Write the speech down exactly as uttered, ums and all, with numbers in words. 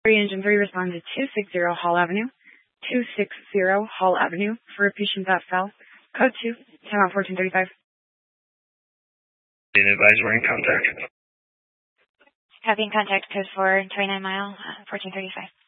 Engine three respond to two sixty Hall Avenue, two sixty Hall Avenue for a patient that fell. Code two, ten out fourteen thirty-five. Didn't advise we're in contact. Copy in contact, code four, twenty-nine mile, uh, fourteen thirty-five.